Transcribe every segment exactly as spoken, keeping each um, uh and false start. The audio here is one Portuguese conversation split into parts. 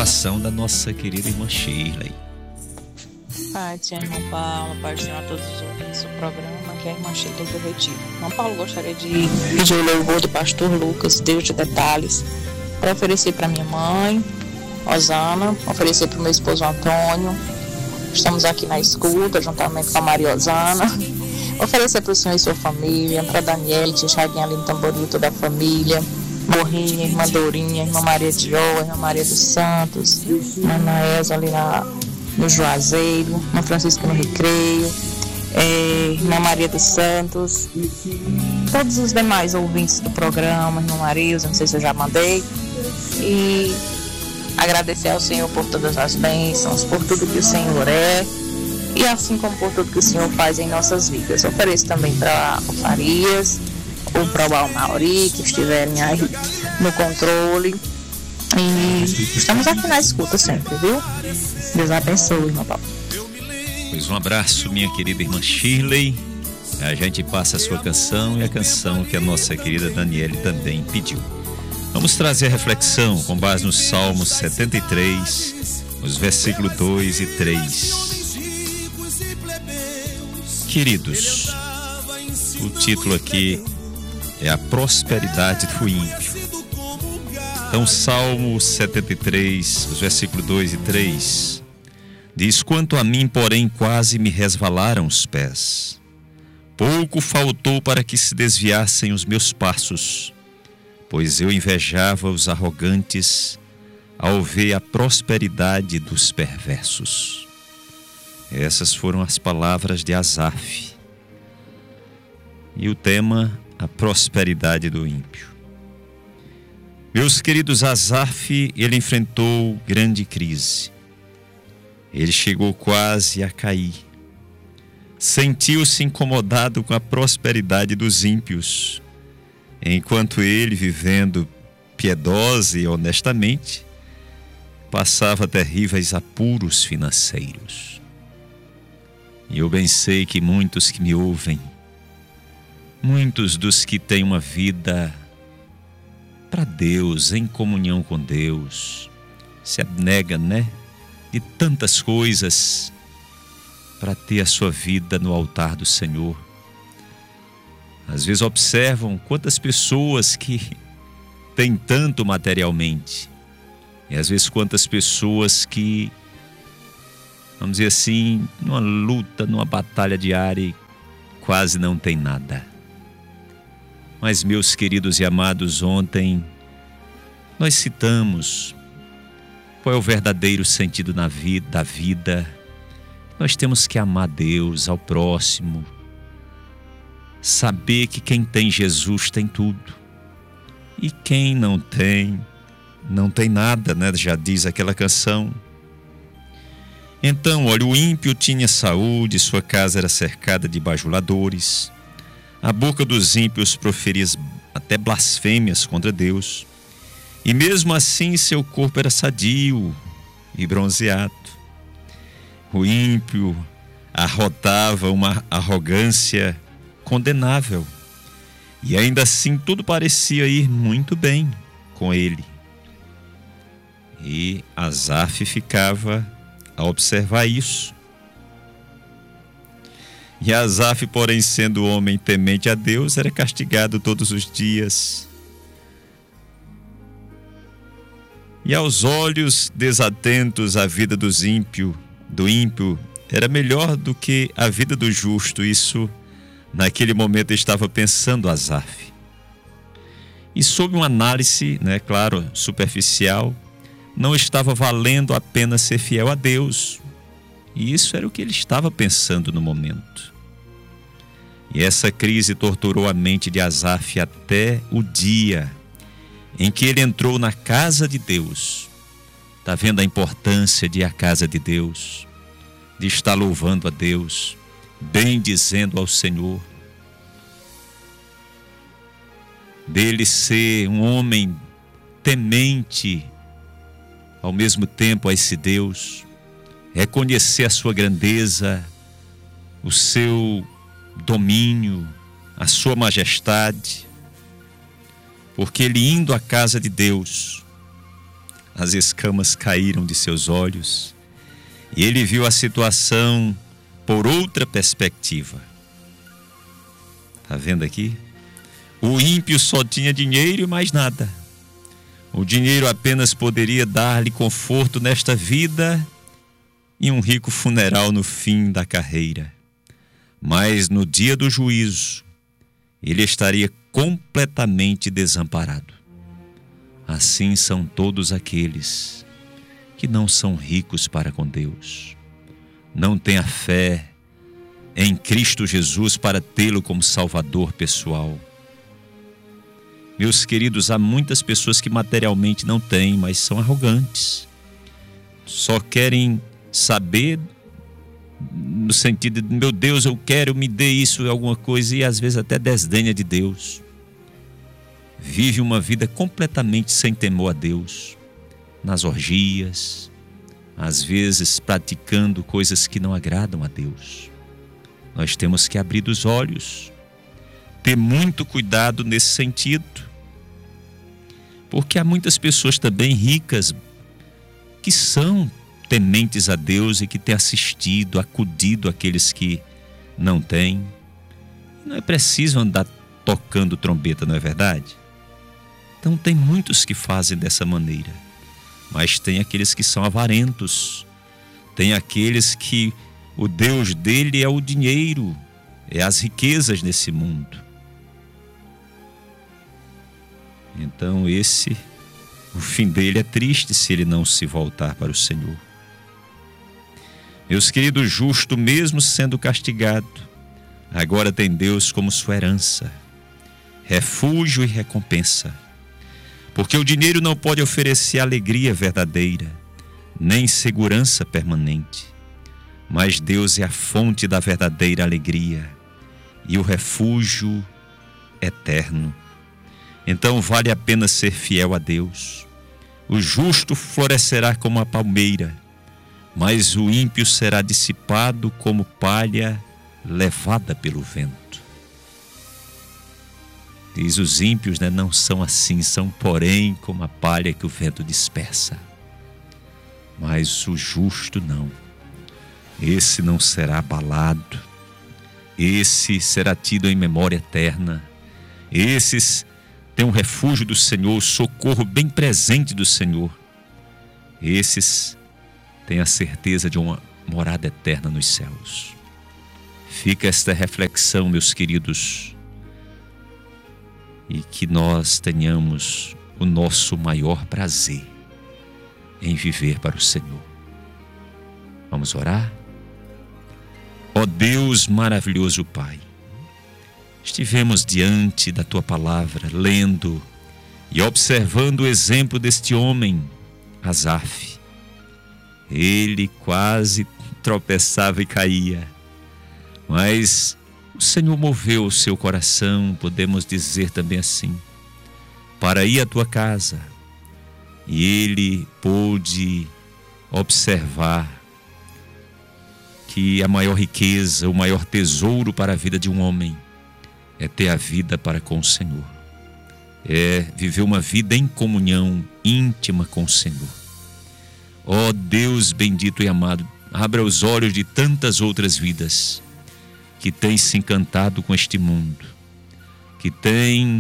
participação da nossa querida irmã Shirley. Pai do Senhor, irmão Paulo, Pai do Senhor a todos os ouvintes do programa, que é a irmã Shirley do Retiro. Irmão Paulo, gostaria de pedir o louvor do pastor Lucas, Deus de Detalhes, para oferecer para minha mãe, Osana, oferecer para o meu esposo Antônio. Estamos aqui na escuta, juntamente com a Maria Osana. Oferecer para o senhor e sua família, para Daniela, tia Chaguinha ali no Tamboril, toda a família, Borrinha, irmã Dourinha, irmã Maria Dioa, irmã Maria dos Santos, irmã Naesa ali na, no Juazeiro, irmã Francisca no Recreio, é, irmã Maria dos Santos, todos os demais ouvintes do programa, irmã Maria, não sei se eu já mandei, e agradecer ao Senhor por todas as bênçãos, por tudo que o Senhor é, e assim como por tudo que o Senhor faz em nossas vidas. Ofereço também para o Farias, ou para o Almauri, que estiverem aí no controle. E estamos aqui na escuta sempre, viu? Deus abençoe, irmão Paulo. Pois um abraço, minha querida irmã Shirley. A gente passa a sua canção e a canção que a nossa querida Daniele também pediu. Vamos trazer a reflexão com base no Salmo setenta e três, os versículos dois e três. Queridos, o título aqui é a prosperidade do ímpio. Então, Salmo setenta e três, os versículos dois e três, diz: quanto a mim, porém, quase me resvalaram os pés. Pouco faltou para que se desviassem os meus passos, pois eu invejava os arrogantes ao ver a prosperidade dos perversos. Essas foram as palavras de Asaf. E o tema, a prosperidade do ímpio. Meus queridos, Asaf, ele enfrentou grande crise. Ele chegou quase a cair. Sentiu-se incomodado com a prosperidade dos ímpios, enquanto ele, vivendo piedosa e honestamente, passava terríveis apuros financeiros. E eu bem sei que muitos que me ouvem, muitos dos que têm uma vida para Deus, em comunhão com Deus, se abnega, né, de tantas coisas para ter a sua vida no altar do Senhor. Às vezes observam quantas pessoas que têm tanto materialmente, e às vezes quantas pessoas que, vamos dizer assim, numa luta, numa batalha diária, quase não tem nada. Mas, meus queridos e amados, ontem nós citamos qual é o verdadeiro sentido na vida, da vida. Nós temos que amar Deus, ao próximo, saber que quem tem Jesus tem tudo, e quem não tem, não tem nada, né? Já diz aquela canção. Então, olha, o ímpio tinha saúde, sua casa era cercada de bajuladores, a boca dos ímpios proferia até blasfêmias contra Deus, e mesmo assim seu corpo era sadio e bronzeado. O ímpio arrotava uma arrogância condenável, e ainda assim tudo parecia ir muito bem com ele. E Asaf ficava a observar isso. E Asaf, porém, sendo homem temente a Deus, era castigado todos os dias. E aos olhos desatentos, a vida dos ímpio, do ímpio era melhor do que a vida do justo. Isso, naquele momento, estava pensando Asaf. E sob uma análise, né, claro, superficial, não estava valendo a pena ser fiel a Deus. E isso era o que ele estava pensando no momento. E essa crise torturou a mente de Asaf até o dia em que ele entrou na casa de Deus. Está vendo a importância de ir à casa de Deus, de estar louvando a Deus, bendizendo ao Senhor, dele ser um homem temente ao mesmo tempo a esse Deus, reconhecer a sua grandeza, o seu domínio, a sua majestade, porque ele, indo à casa de Deus, as escamas caíram de seus olhos e ele viu a situação por outra perspectiva. Está vendo aqui? O ímpio só tinha dinheiro e mais nada. O dinheiro apenas poderia dar-lhe conforto nesta vida e um rico funeral no fim da carreira. Mas no dia do juízo, ele estaria completamente desamparado. Assim são todos aqueles que não são ricos para com Deus, não têm a fé em Cristo Jesus para tê-lo como Salvador pessoal. Meus queridos, há muitas pessoas que materialmente não têm, mas são arrogantes. Só querem saber no sentido de, meu Deus, eu quero, me dê isso, alguma coisa, e às vezes até desdenha de Deus. Vive uma vida completamente sem temor a Deus, nas orgias, às vezes praticando coisas que não agradam a Deus. Nós temos que abrir os olhos, ter muito cuidado nesse sentido, porque há muitas pessoas também ricas que são tementes a Deus e que têm assistido, acudido aqueles que não têm. Não é preciso andar tocando trombeta, não é verdade? Então tem muitos que fazem dessa maneira, mas tem aqueles que são avarentos, tem aqueles que o Deus dele é o dinheiro, é as riquezas nesse mundo. Então esse, o fim dele é triste se ele não se voltar para o Senhor. Meus queridos, justo mesmo sendo castigado, agora tem Deus como sua herança, refúgio e recompensa. Porque o dinheiro não pode oferecer alegria verdadeira, nem segurança permanente. Mas Deus é a fonte da verdadeira alegria e o refúgio eterno. Então vale a pena ser fiel a Deus. O justo florescerá como a palmeira, mas o ímpio será dissipado como palha levada pelo vento. Diz, os ímpios, né, não são assim, são porém como a palha que o vento dispersa. Mas o justo não. Esse não será abalado. Esse será tido em memória eterna. Esses têm um refúgio do Senhor, socorro bem presente do Senhor. Esses têm a certeza de uma morada eterna nos céus. Fica esta reflexão, meus queridos, e que nós tenhamos o nosso maior prazer em viver para o Senhor. Vamos orar? Ó Deus maravilhoso Pai, estivemos diante da Tua palavra, lendo e observando o exemplo deste homem, Asaf. Ele quase tropeçava e caía, mas o Senhor moveu o seu coração, podemos dizer também assim, para ir à tua casa. E ele pôde observar que a maior riqueza, o maior tesouro para a vida de um homem é ter a vida para com o Senhor. É viver uma vida em comunhão íntima com o Senhor. Ó Deus bendito e amado, abra os olhos de tantas outras vidas que têm se encantado com este mundo, que têm,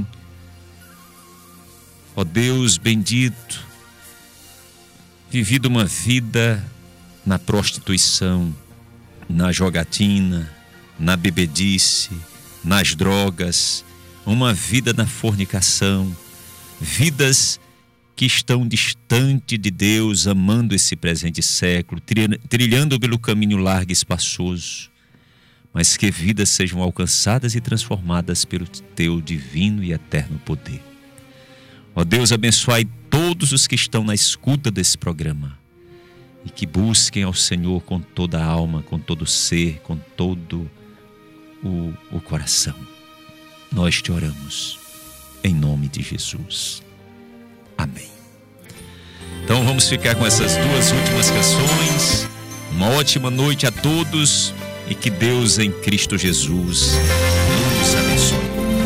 ó Deus bendito, vivido uma vida na prostituição, na jogatina, na bebedice, nas drogas, uma vida na fornicação, vidas que estão distante de Deus, amando esse presente século, trilhando pelo caminho largo e espaçoso, mas que vidas sejam alcançadas e transformadas pelo Teu divino e eterno poder. Ó Deus, abençoai todos os que estão na escuta desse programa e que busquem ao Senhor com toda a alma, com todo o ser, com todo o, o coração. Nós te oramos, em nome de Jesus. Amém. Então vamos ficar com essas duas últimas canções. Uma ótima noite a todos e que Deus em Cristo Jesus